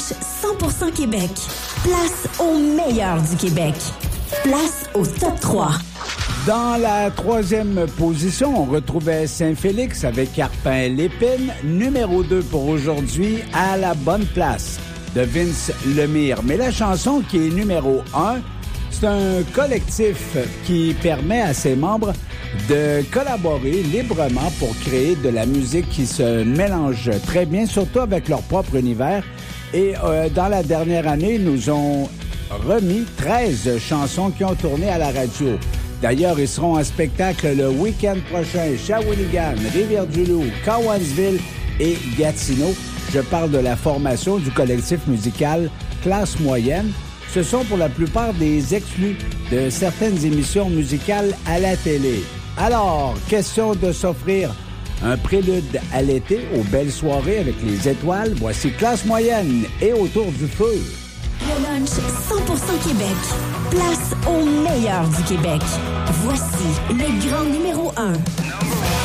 lunch 100% Québec. Place au meilleur du Québec. Place au top 3. Dans la troisième position, on retrouvait Saint-Félix avec Carpin Lépine. Numéro 2 pour aujourd'hui, À la bonne place de Vince Lemire. Mais la chanson qui est numéro 1, c'est un collectif qui permet à ses membres de collaborer librement pour créer de la musique qui se mélange très bien, surtout avec leur propre univers. Et dans la dernière année, ils nous ont remis 13 chansons qui ont tourné à la radio. D'ailleurs, ils seront en spectacle le week-end prochain. Shawinigan, Rivière-du-Loup, Cowansville et Gatineau. Je parle de la formation du collectif musical Classe Moyenne. Ce sont pour la plupart des exclus de certaines émissions musicales à la télé. Alors, question de s'offrir un prélude à l'été aux belles soirées avec les étoiles. Voici Classe Moyenne et Autour du feu. Le lunch 100% Québec. Place au meilleur du Québec. Voici le grand numéro 1.